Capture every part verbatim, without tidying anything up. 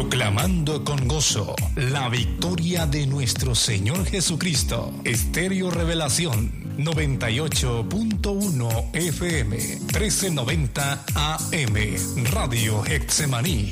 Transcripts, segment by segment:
Proclamando con gozo la victoria de nuestro Señor Jesucristo. Estéreo Revelación noventa y ocho punto uno F M, trece noventa A M, Radio Getsemaní.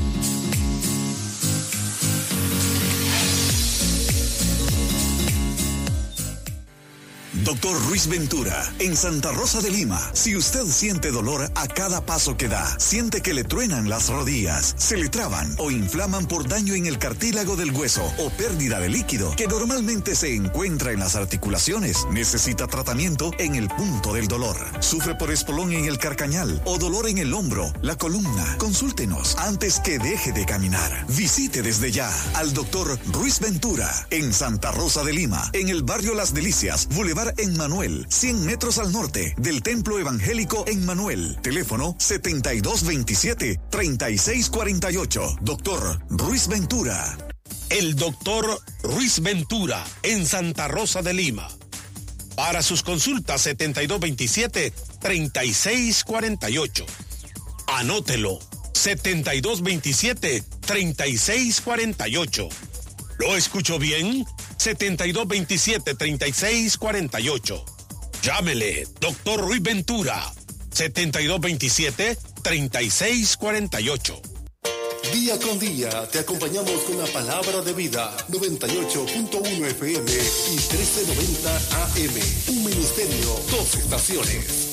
Doctor Ruiz Ventura, en Santa Rosa de Lima. Si usted siente dolor a cada paso que da, siente que le truenan las rodillas, se le traban o inflaman por daño en el cartílago del hueso o pérdida de líquido que normalmente se encuentra en las articulaciones, necesita tratamiento en el punto del dolor. Sufre por espolón en el carcañal o dolor en el hombro, la columna. Consúltenos antes que deje de caminar. Visite desde ya al doctor Ruiz Ventura en Santa Rosa de Lima, en el barrio Las Delicias, Boulevard Emmanuel, cien metros al norte del Templo Evangélico Emmanuel. Teléfono setenta y dos veintisiete, treinta y seis cuarenta y ocho. Doctor Ruiz Ventura. El doctor Ruiz Ventura en Santa Rosa de Lima. Para sus consultas setenta y dos veintisiete, treinta y seis cuarenta y ocho. Anótelo. setenta y dos veintisiete, treinta y seis cuarenta y ocho. ¿Lo escucho bien? setenta y dos veintisiete, treinta y seis cuarenta y ocho. Llámele, doctor Ruiz Ventura, setenta y dos veintisiete, treinta y seis cuarenta y ocho. Día con día te acompañamos con la palabra de vida, noventa y ocho punto uno F M y trece noventa A M. Un ministerio, dos estaciones.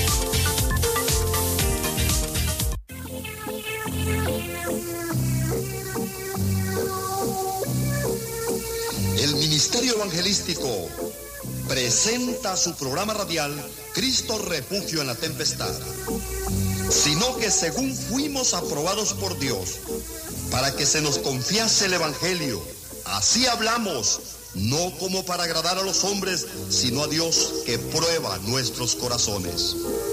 El Ministerio Evangelístico presenta su programa radial Cristo Refugio en la Tempestad, sino que según fuimos aprobados por Dios para que se nos confiase el Evangelio, así hablamos, no como para agradar a los hombres, sino a Dios que prueba nuestros corazones.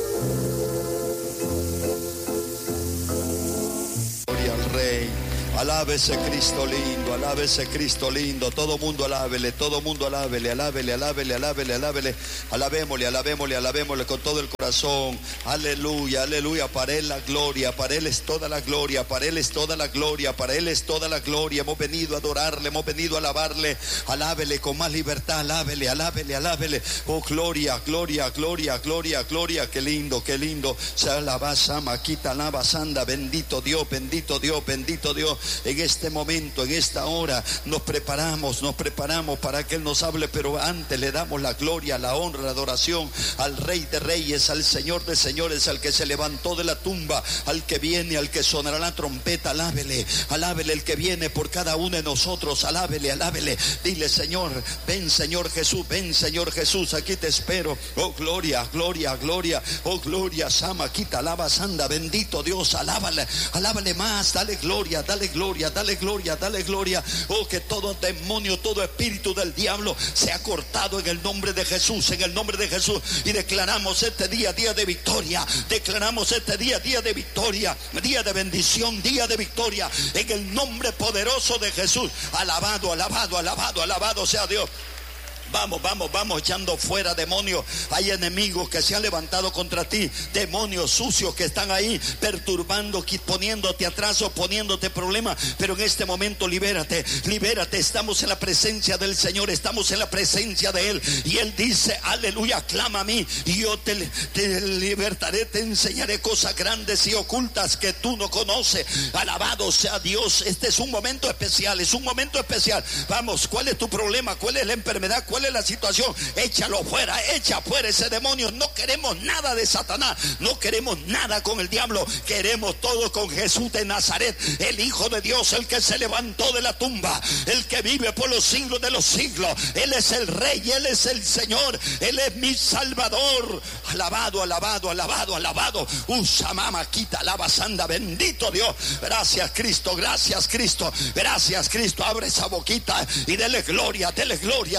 Gloria al Rey. Alábese Cristo lindo, alábese Cristo lindo, todo mundo alábele, todo mundo alábele, alábele, alábele, alábele, alábele, alabémosle, alabémosle, alabémosle con todo el corazón, aleluya, aleluya, para Él la gloria, para Él es toda la gloria, para Él es toda la gloria, para Él es toda la gloria, hemos venido a adorarle, hemos venido a alabarle, alábele con más libertad, alábele, alábele, alábele, oh gloria, gloria, gloria, gloria, gloria, qué lindo, qué lindo, se alaba, sama, quita, alaba, sanda, bendito Dios, bendito Dios, bendito Dios. En este momento, en esta hora, nos preparamos, nos preparamos para que Él nos hable, pero antes le damos la gloria, la honra, la adoración al Rey de Reyes, al Señor de Señores, al que se levantó de la tumba, al que viene, al que sonará la trompeta, alábele, alábele el que viene por cada uno de nosotros, alábele, alábele, dile Señor, ven Señor Jesús, ven Señor Jesús, aquí te espero, oh gloria, gloria, gloria, oh gloria, sama, quita, alaba, sanda, bendito Dios, alábale, alábale más, dale gloria, dale gloria, dale gloria, dale gloria. Oh, que todo demonio, todo espíritu del diablo sea cortado en el nombre de Jesús, en el nombre de Jesús. Y declaramos este día, día de victoria. Declaramos este día, día de victoria, día de bendición, día de victoria, en el nombre poderoso de Jesús. Alabado, alabado, alabado, alabado sea Dios. Vamos, vamos, vamos echando fuera demonios. Hay enemigos que se han levantado contra ti, demonios sucios que están ahí perturbando, poniéndote atraso, poniéndote problemas. Pero en este momento libérate, libérate. Estamos en la presencia del Señor, estamos en la presencia de Él. Y Él dice, aleluya, clama a mí y yo te, te libertaré, te enseñaré cosas grandes y ocultas que tú no conoces. Alabado sea Dios. Este es un momento especial, es un momento especial. Vamos, ¿cuál es tu problema? ¿Cuál es la enfermedad? ¿Cuál es la situación? Échalo fuera, echa fuera ese demonio. No queremos nada de Satanás, no queremos nada con el diablo, queremos todo con Jesús de Nazaret, el Hijo de Dios, el que se levantó de la tumba, el que vive por los siglos de los siglos. Él es el Rey, Él es el Señor, Él es mi Salvador. Alabado, alabado, alabado, alabado. Usa mama, quita, alaba, sanda, bendito Dios. Gracias Cristo, gracias Cristo, gracias Cristo. Abre esa boquita y dele gloria, dele gloria, dele gloria.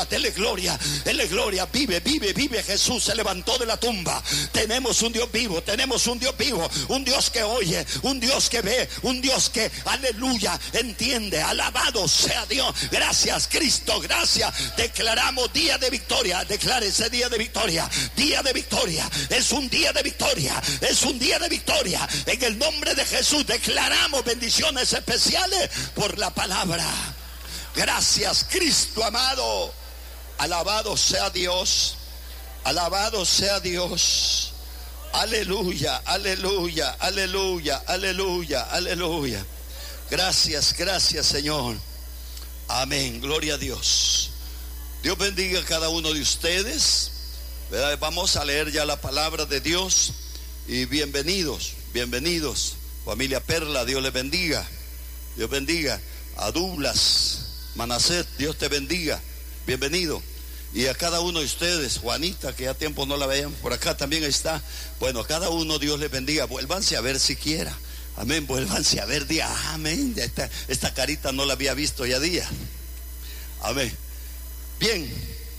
gloria, Él es gloria. Vive, vive, vive. Jesús se levantó de la tumba. Tenemos un Dios vivo, tenemos un Dios vivo, un Dios que oye, un Dios que ve, un Dios que, aleluya, entiende. Alabado sea Dios. Gracias, Cristo, gracias. Declaramos día de victoria. Declare ese día de victoria. Día de victoria. Es un día de victoria. Es un día de victoria. En el nombre de Jesús declaramos bendiciones especiales por la palabra. Gracias, Cristo amado. Alabado sea Dios. Alabado sea Dios. Aleluya, aleluya, aleluya, aleluya, aleluya. Gracias, gracias, Señor. Amén, gloria a Dios. Dios bendiga a cada uno de ustedes. Vamos a leer ya la palabra de Dios. Y bienvenidos, bienvenidos. Familia Perla, Dios les bendiga. Dios bendiga. A Douglas, Manacet, Dios te bendiga. Bienvenido. Y a cada uno de ustedes, Juanita, que ya tiempo no la veíamos, por acá también está. Bueno, a cada uno Dios les bendiga. Vuélvanse a ver siquiera. Amén, vuélvanse a ver día. Amén. Esta, esta carita no la había visto ya día. Amén. Bien.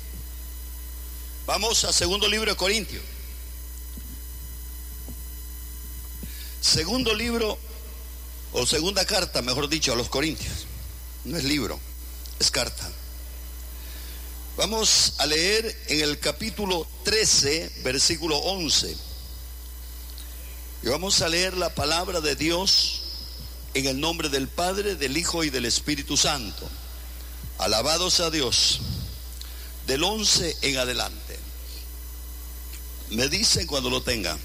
Vamos a segundo libro de Corintios. Segundo libro, o segunda carta, mejor dicho, a los Corintios. No es libro, es carta. Vamos a leer en el capítulo trece, versículo once. Y vamos a leer la palabra de Dios en el nombre del Padre, del Hijo y del Espíritu Santo. Alabado sea Dios. Del once en adelante. Me dicen cuando lo tengan.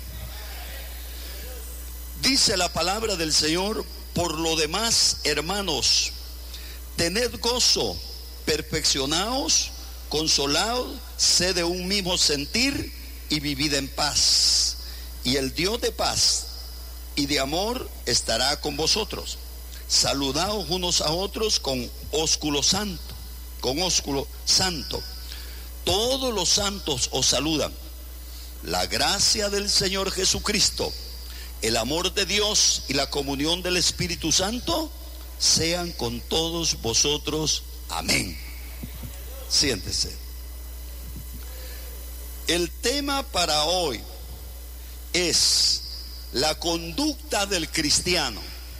Dice la palabra del Señor: por lo demás, hermanos, tened gozo, perfeccionaos, consolaos, sed de un mismo sentir y vivid en paz. Y el Dios de paz y de amor estará con vosotros. Saludaos unos a otros con ósculo santo, con ósculo santo. Todos los santos os saludan. La gracia del Señor Jesucristo, el amor de Dios y la comunión del Espíritu Santo sean con todos vosotros. Amén. Siéntese. El tema para hoy es la conducta del cristiano.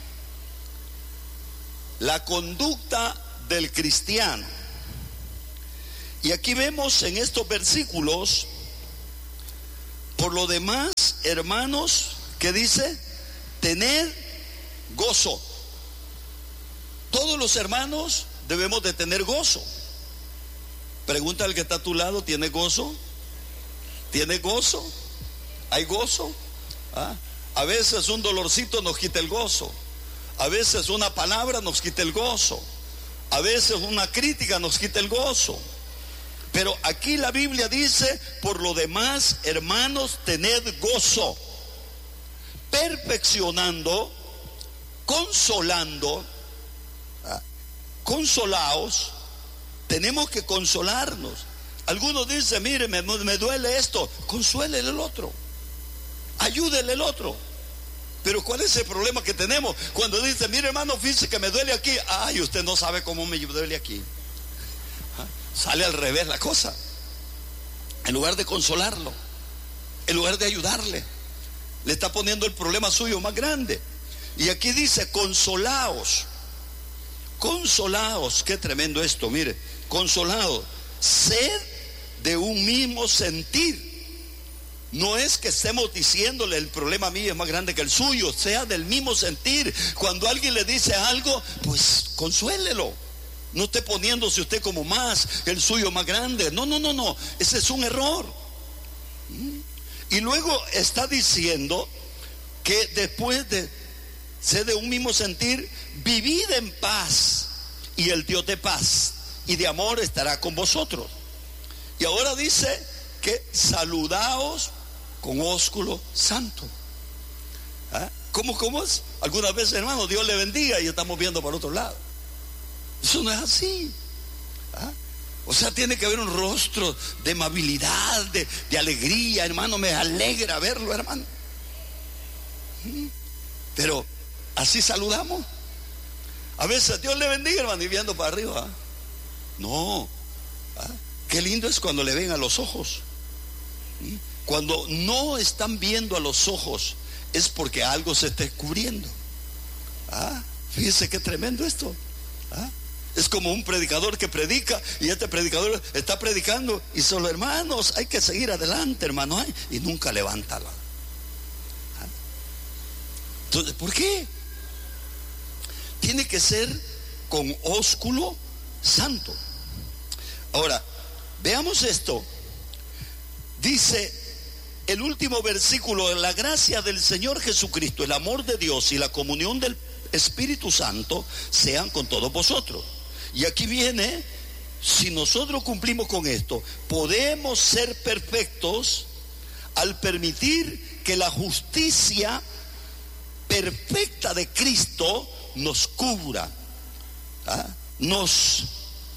La conducta del cristiano. Y aquí vemos en estos versículos: por lo demás, hermanos, ¿qué dice? Tened gozo. Todos los hermanos debemos de tener gozo. Pregunta al que está a tu lado: ¿tiene gozo? ¿Tiene gozo? ¿Hay gozo? ¿Ah? A veces un dolorcito nos quita el gozo. A veces una palabra nos quita el gozo. A veces una crítica nos quita el gozo. Pero aquí la Biblia dice: por lo demás, hermanos, tened gozo, perfeccionando, consolando. ¿Ah? Consolaos. Tenemos que consolarnos. Algunos dicen: mire, me, me duele esto. Consuélele el otro, ayúdele el otro. Pero ¿cuál es el problema que tenemos? Cuando dice: mire, hermano, fíjese que me duele aquí. Ay, usted no sabe cómo me duele aquí. ¿Ah? Sale al revés la cosa. En lugar de consolarlo, en lugar de ayudarle, le está poniendo el problema suyo más grande. Y aquí dice: consolaos. Consolaos. Qué tremendo esto, mire. Consolaos. Sed de un mismo sentir. No es que estemos diciéndole: el problema mío es más grande que el suyo. Sea del mismo sentir. Cuando alguien le dice algo, pues consuélelo. No esté poniéndose usted como más, el suyo más grande. No, no, no, no. Ese es un error. Y luego está diciendo que después de ser de un mismo sentir, vivid en paz, y el Dios de paz y de amor estará con vosotros. Y ahora dice que saludaos con ósculo santo. ¿Ah? ¿Cómo, cómo es? Algunas veces, hermano, Dios le bendiga y estamos viendo para otro lado. Eso no es así. ¿Ah? O sea, tiene que haber un rostro de amabilidad, de, de alegría. Hermano, me alegra verlo, hermano. ¿Mm? Pero así saludamos. A veces Dios le bendiga, hermano, y viendo para arriba. ¿Ah? No. ¿Ah? Qué lindo es cuando le ven a los ojos. Cuando no están viendo a los ojos, es porque algo se está descubriendo. Ah, fíjense qué tremendo esto. Ah, es como un predicador que predica, y este predicador está predicando y solo, hermanos, hay que seguir adelante, hermano, ¿eh? Y nunca levanta la. Ah. Entonces, ¿por qué? Tiene que ser con ósculo santo. Ahora, veamos esto. Dice el último versículo: la gracia del Señor Jesucristo, el amor de Dios y la comunión del Espíritu Santo sean con todos vosotros. Y aquí viene, si nosotros cumplimos con esto, podemos ser perfectos al permitir que la justicia perfecta de Cristo nos cubra, ¿ah? Nos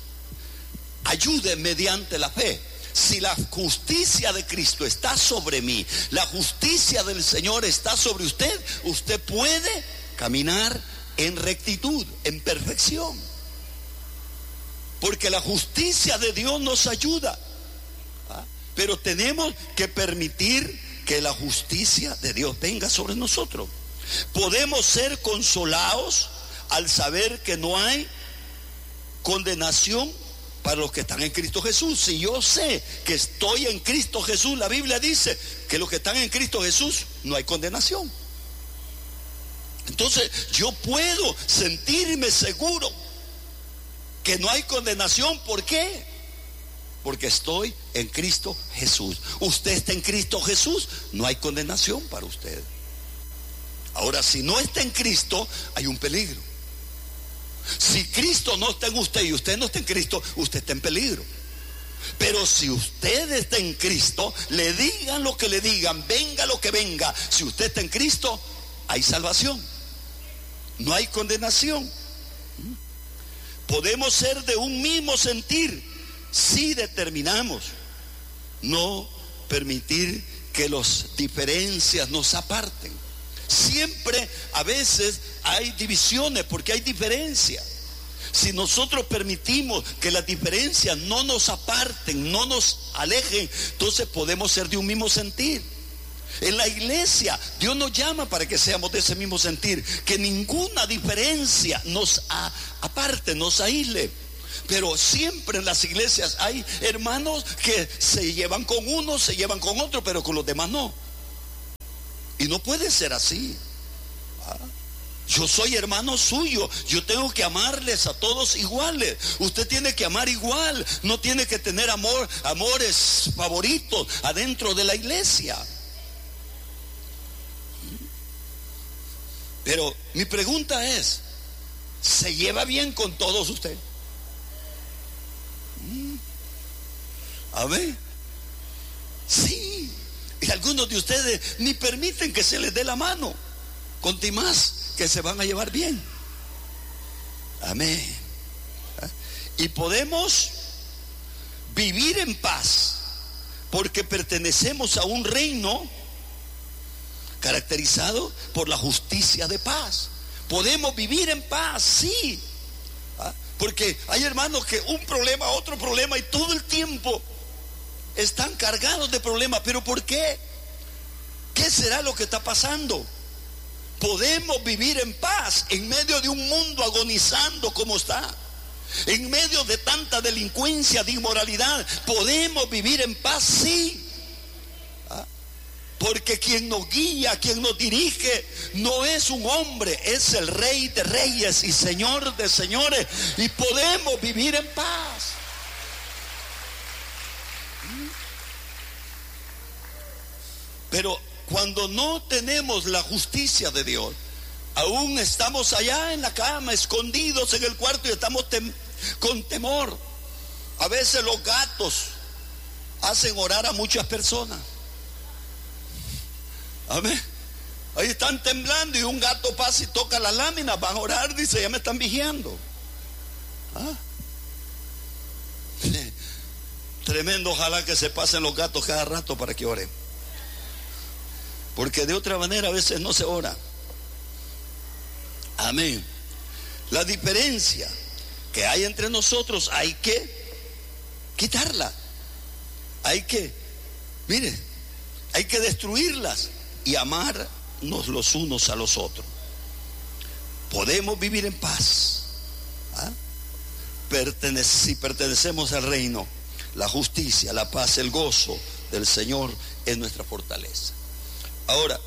ayude mediante la fe. Si la justicia de Cristo está sobre mí, la justicia del Señor está sobre usted, usted puede caminar en rectitud, en perfección. Porque la justicia de Dios nos ayuda. ¿Ah? Pero tenemos que permitir que la justicia de Dios venga sobre nosotros. Podemos ser consolados al saber que no hay condenación para los que están en Cristo Jesús. Si yo sé que estoy en Cristo Jesús, la Biblia dice que los que están en Cristo Jesús no hay condenación. Entonces yo puedo sentirme seguro que no hay condenación. ¿Por qué? Porque estoy en Cristo Jesús. Usted está en Cristo Jesús, no hay condenación para usted. Ahora, si no está en Cristo, hay un peligro. Si Cristo no está en usted y usted no está en Cristo, usted está en peligro. Pero si usted está en Cristo, le digan lo que le digan, venga lo que venga, si usted está en Cristo, hay salvación, no hay condenación. Podemos ser de un mismo sentir si determinamos no permitir que las diferencias nos aparten. Siempre, a veces hay divisiones porque hay diferencias. Si nosotros permitimos que las diferencias no nos aparten, no nos alejen, entonces podemos ser de un mismo sentir. En la iglesia Dios nos llama para que seamos de ese mismo sentir, que ninguna diferencia nos a, aparte, nos aísle. Pero siempre en las iglesias hay hermanos que se llevan con uno, se llevan con otro, pero con los demás no. Y no puede ser así. ¿Ah? Yo soy hermano suyo, yo tengo que amarles a todos iguales. Usted tiene que amar igual, no tiene que tener amor, amores favoritos adentro de la iglesia. Pero mi pregunta es, ¿se lleva bien con todos usted? A ver, sí. Y algunos de ustedes ni permiten que se les dé la mano, con más que se van a llevar bien. Amén. Y podemos vivir en paz porque pertenecemos a un reino caracterizado por la justicia de paz. Podemos vivir en paz, sí. Porque hay hermanos que un problema, otro problema, y todo el tiempo están cargados de problemas. ¿Pero por qué? ¿Qué será lo que está pasando? Podemos vivir en paz en medio de un mundo agonizando como está, en medio de tanta delincuencia, de inmoralidad. Podemos vivir en paz, sí. ¿Ah? Porque quien nos guía, quien nos dirige, no es un hombre, es el Rey de Reyes y Señor de Señores. Y podemos vivir en paz. Pero cuando no tenemos la justicia de Dios, aún estamos allá en la cama, escondidos en el cuarto, y estamos tem- con temor. A veces los gatos hacen orar a muchas personas. Amén. Ahí están temblando y un gato pasa y toca la lámina, van a orar, dice, ya me están vigiando. ¿Ah? Sí. Tremendo, ojalá que se pasen los gatos cada rato para que oren. Porque de otra manera a veces no se ora. Amén. La diferencia que hay entre nosotros hay que quitarla. hay que, mire, hay que destruirlas y amarnos los unos a los otros. Podemos vivir en paz, ¿ah? Pertenece, si pertenecemos al reino, la justicia, la paz, el gozo del Señor es nuestra fortaleza. Ahora,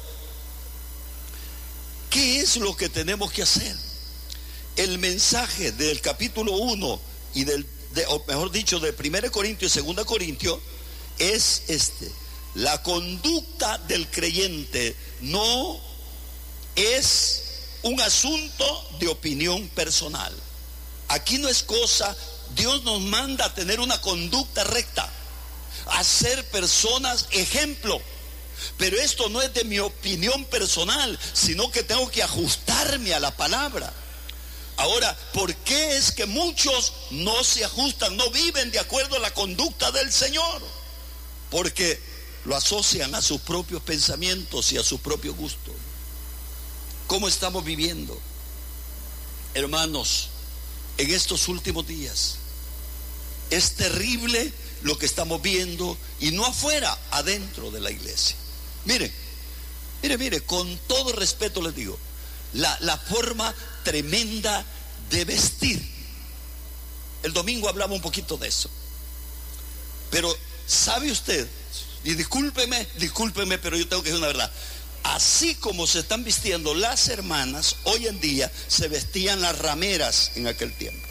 ¿qué es lo que tenemos que hacer? El mensaje del capítulo uno y del, de, o mejor dicho, de primera Corintios y segunda Corintios es este: la conducta del creyente no es un asunto de opinión personal. Aquí no es cosa, Dios nos manda a tener una conducta recta, a ser personas ejemplo. Pero esto no es de mi opinión personal, sino que tengo que ajustarme a la palabra. Ahora, ¿por qué es que muchos no se ajustan, no viven de acuerdo a la conducta del Señor? Porque lo asocian a sus propios pensamientos y a sus propios gustos. ¿Cómo estamos viviendo? Hermanos, en estos últimos días es terrible lo que estamos viendo, y no afuera, adentro de la iglesia. Mire, mire, mire, con todo respeto les digo, la, la forma tremenda de vestir. El domingo hablaba un poquito de eso. Pero, ¿sabe usted? Y discúlpeme, discúlpeme, pero yo tengo que decir una verdad. Así como se están vistiendo las hermanas hoy en día, se vestían las rameras en aquel tiempo.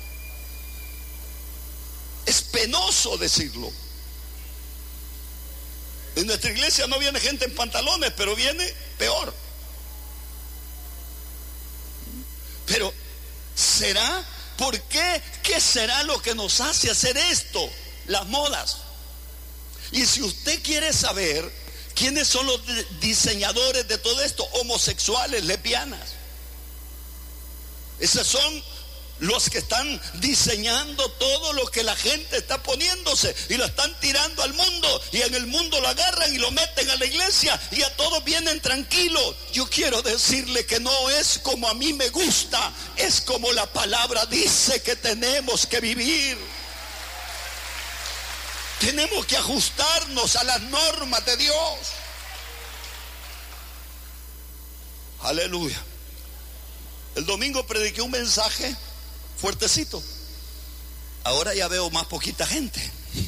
Es penoso decirlo. En nuestra iglesia no viene gente en pantalones, pero viene peor. Pero, ¿será? ¿Por qué? ¿Qué será lo que nos hace hacer esto? Las modas. Y si usted quiere saber quiénes son los diseñadores de todo esto, homosexuales, lesbianas, esos son los que están diseñando todo lo que la gente está poniéndose y lo están tirando al mundo, y en el mundo lo agarran y lo meten a la iglesia y a todos vienen tranquilos. Yo quiero decirle que no es como a mí me gusta, es como la palabra dice que tenemos que vivir. Tenemos que ajustarnos a las normas de Dios. Aleluya. El domingo prediqué un mensaje fuertecito. Ahora ya veo más poquita gente.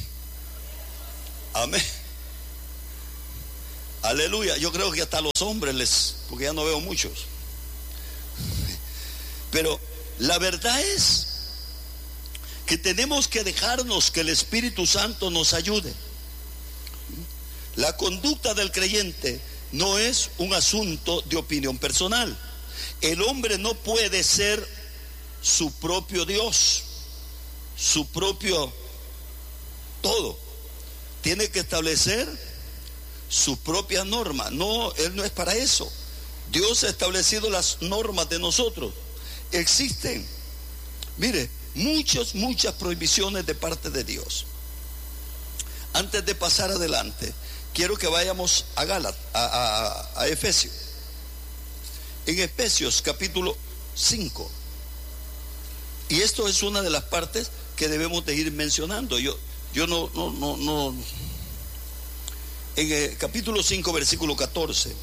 Amén. Aleluya. Yo creo que hasta los hombres les, porque ya no veo muchos. Pero la verdad es que tenemos que dejarnos que el Espíritu Santo nos ayude. La conducta del creyente no es un asunto de opinión personal. El hombre no puede ser su propio Dios, su propio todo. Tiene que establecer su propia norma. No, él no es para eso. Dios ha establecido las normas de nosotros. Existen, mire, muchas, muchas prohibiciones de parte de Dios. Antes de pasar adelante, quiero que vayamos a Gálatas, a, a, a Efesios. En Efesios capítulo cinco. Y esto es una de las partes que debemos de ir mencionando. Yo, yo no, no, no, no. En el capítulo cinco, versículo catorce.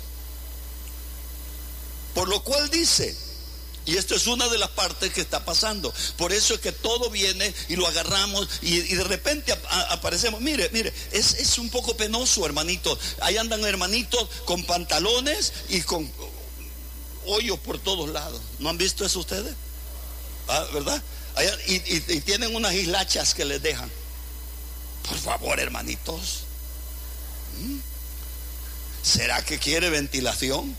Por lo cual dice, y esto es una de las partes que está pasando. Por eso es que todo viene y lo agarramos y, y de repente ap aparecemos. Mire, mire, es, es un poco penoso, hermanitos. Ahí andan hermanitos con pantalones y con hoyos por todos lados. ¿No han visto eso ustedes? ¿Ah, verdad? Allá, y, y, y tienen unas hislachas que les dejan. Por favor, hermanitos. ¿Mm? ¿Será que quiere ventilación?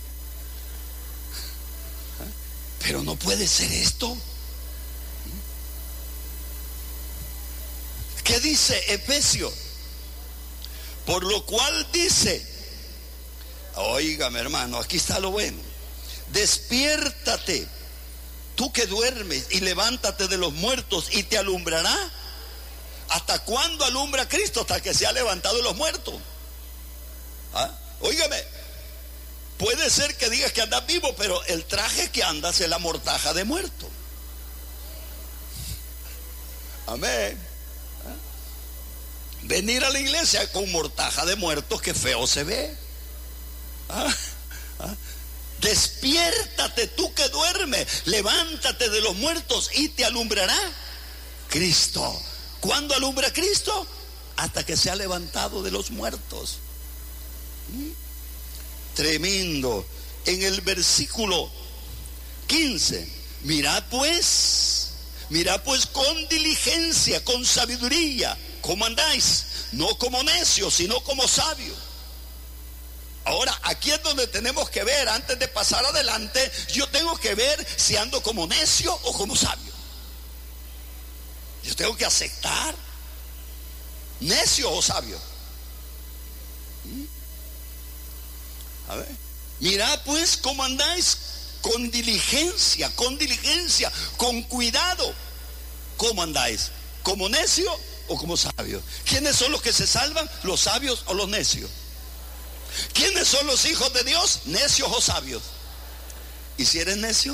Pero no puede ser esto. ¿Qué dice Efesios? Por lo cual dice, óigame hermano, aquí está lo bueno. Despiértate, tú que duermes, y levántate de los muertos y te alumbrará. ¿Hasta cuándo alumbra Cristo? Hasta que se ha levantado de los muertos. ¿Ah? Óigame, puede ser que digas que andas vivo, pero el traje que andas es la mortaja de muerto. Amén. venir a la iglesia con mortaja de muertos, que feo se ve. ¿Ah? ¿Ah? Despiértate tú que duermes, levántate de los muertos y te alumbrará Cristo. ¿Cuándo alumbra Cristo? Hasta que se ha levantado de los muertos. ¿Mm? Tremendo. En el versículo quince, mirad pues, mirad pues con diligencia, con sabiduría, cómo andáis, no como necios, sino como sabios. Ahora, aquí es donde tenemos que ver, antes de pasar adelante, yo tengo que ver si ando como necio o como sabio. Yo tengo que aceptar, necio o sabio. ¿Mm? A ver, mirad pues cómo andáis, con diligencia, con diligencia, con cuidado. ¿Cómo andáis? ¿Como necio o como sabio? ¿Quiénes son los que se salvan? ¿Los sabios o los necios? ¿Quiénes son los hijos de Dios? ¿Necios o sabios? ¿Y si eres necio?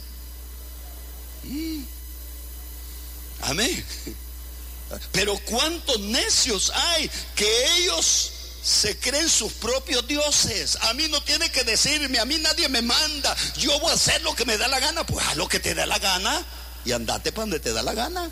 Mm. Amén. Pero ¿cuántos necios hay que ellos se creen sus propios dioses? A mí no tiene que decirme, a mí nadie me manda, yo voy a hacer lo que me da la gana. Pues haz lo que te da la gana y andate para donde te da la gana.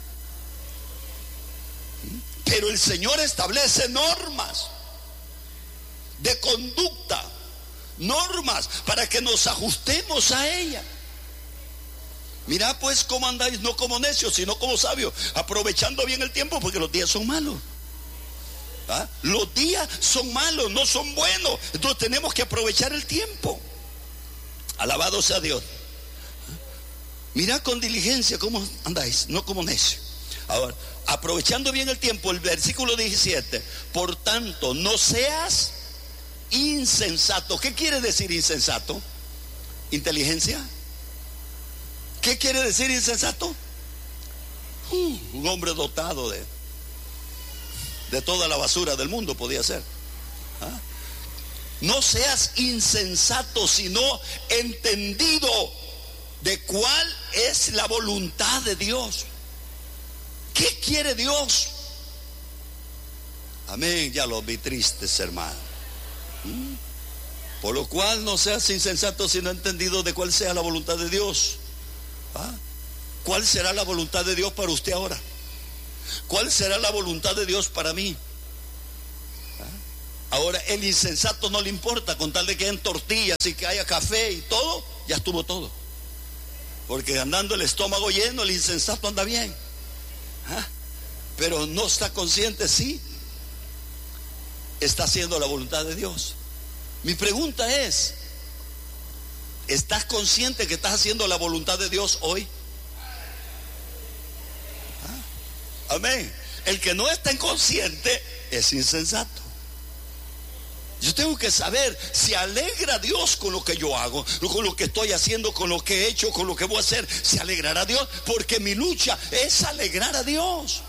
Pero el Señor establece normas de conducta, normas para que nos ajustemos a ella. Mirad pues cómo andáis, no como necios, sino como sabios, aprovechando bien el tiempo, porque los días son malos. ¿Ah? Los días son malos, no son buenos. Entonces tenemos que aprovechar el tiempo. Alabado sea Dios. Mirad con diligencia cómo andáis, no como necios. Ahora, aprovechando bien el tiempo, el versículo diecisiete, por tanto, no seas insensato. ¿Qué quiere decir insensato? ¿Inteligencia? ¿Qué quiere decir insensato? Uh, un hombre dotado de de toda la basura del mundo podía ser. ¿Ah? No seas insensato, sino entendido de cuál es la voluntad de Dios. ¿Qué quiere Dios? Amén, ya los vi tristes, hermano. ¿Mm? Por lo cual no seas insensato, sino entendido de cuál sea la voluntad de Dios. ¿Ah? ¿Cuál será la voluntad de Dios para usted ahora? ¿Cuál será la voluntad de Dios para mí? ¿Ah? Ahora, el insensato no le importa, con tal de que hayan tortillas y que haya café y todo, ya estuvo todo. Porque andando el estómago lleno, el insensato anda bien. ¿Ah? Pero no está consciente si está haciendo la voluntad de Dios. Mi pregunta es, ¿estás consciente que estás haciendo la voluntad de Dios hoy? ¿Ah? Amén. El que no está inconsciente es insensato. Yo tengo que saber si alegra a Dios con lo que yo hago, con lo que estoy haciendo, con lo que he hecho, con lo que voy a hacer. Si alegrará a Dios, porque mi lucha es alegrar a Dios.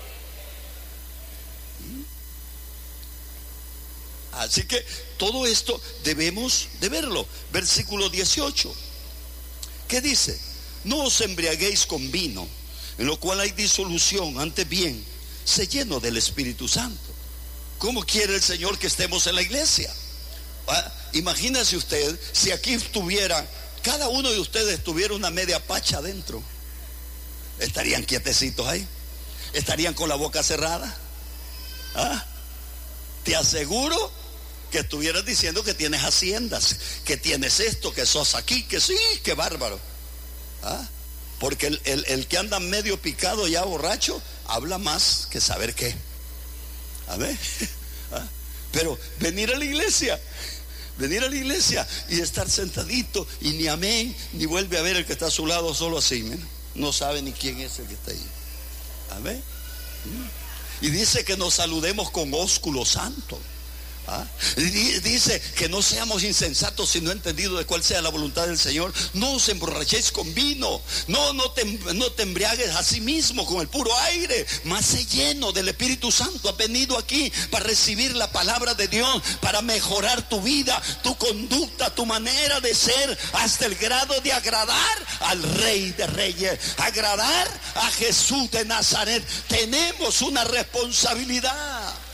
Así que todo esto debemos de verlo. Versículo dieciocho. ¿Qué dice? No os embriaguéis con vino, en lo cual hay disolución, antes bien, sé lleno del Espíritu Santo. ¿Cómo quiere el Señor que estemos en la iglesia? ¿Ah? Imagínese usted si aquí estuviera, cada uno de ustedes tuviera una media pacha adentro. ¿Estarían quietecitos ahí? ¿Estarían con la boca cerrada? ¿Ah? Te aseguro que estuvieras diciendo que tienes haciendas, que tienes esto, que sos aquí, que sí, que bárbaro. ¿Ah? Porque el, el, el que anda medio picado ya borracho habla más que saber qué. A ver, ¿ah? Pero venir a la iglesia, venir a la iglesia y estar sentadito y ni amén, ni vuelve a ver el que está a su lado, solo así, ¿no? No sabe ni quién es el que está ahí. Amén. Y dice que nos saludemos con ósculo santo. ¿Ah? Dice que no seamos insensatos, sino entendidos de cuál sea la voluntad del Señor. No os emborrachéis con vino, no, no, te, no te embriagues a sí mismo con el puro aire, mas sé lleno del Espíritu Santo. Has venido aquí para recibir la palabra de Dios, para mejorar tu vida, tu conducta, tu manera de ser, hasta el grado de agradar al Rey de Reyes, agradar a Jesús de Nazaret. Tenemos una responsabilidad.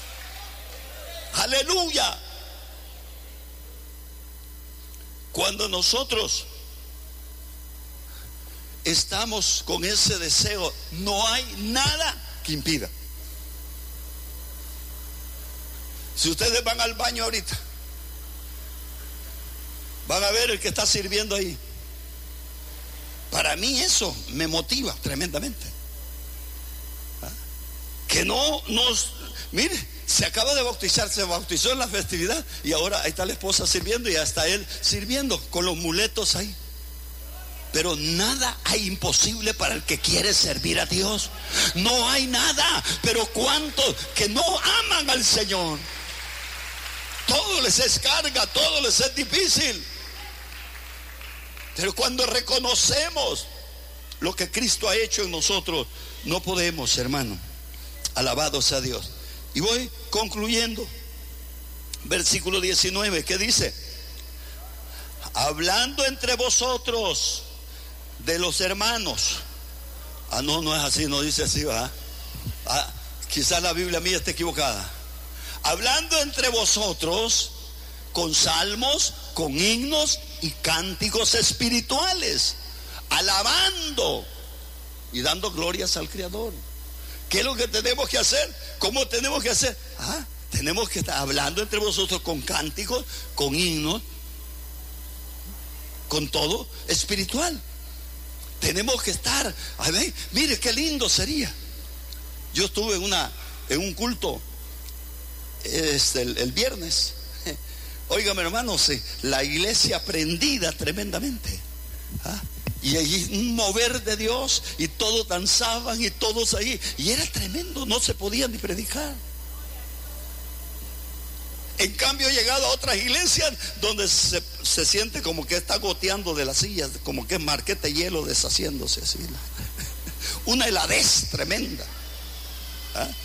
Aleluya. Cuando nosotros estamos con ese deseo, no hay nada que impida. Si ustedes van al baño ahorita, van a ver el que está sirviendo ahí. Para mí eso me motiva tremendamente. ¿Ah? Que no nos... Mire, se acaba de bautizar, se bautizó en la festividad y ahora ahí está la esposa sirviendo y hasta él sirviendo con los muletos ahí. Pero nada hay imposible para el que quiere servir a Dios. No hay nada. Pero cuántos que no aman al Señor. Todo les es carga, todo les es difícil. Pero cuando reconocemos lo que Cristo ha hecho en nosotros, no podemos, hermano. Alabado sea Dios. Y voy concluyendo. Versículo diecinueve, ¿qué dice? Hablando entre vosotros de los hermanos. Ah, no, no es así, no dice así, ¿verdad? Ah, quizás la Biblia mía esté equivocada. Hablando entre vosotros con salmos, con himnos y cánticos espirituales, alabando y dando glorias al Creador. ¿Qué es lo que tenemos que hacer? ¿Cómo tenemos que hacer? Ah, tenemos que estar hablando entre vosotros con cánticos, con himnos, con todo espiritual. Tenemos que estar, a ver, mire qué lindo sería. Yo estuve en una en un culto este, el, el viernes. Óigame, hermanos, la iglesia prendida tremendamente. ¿Ah? Y allí un mover de Dios y todos danzaban y todos ahí. Y era tremendo, no se podía ni predicar. En cambio he llegado a otras iglesias donde se, se siente como que está goteando de las sillas, como que es marquete hielo deshaciéndose así. Una heladez tremenda. ¿Ah?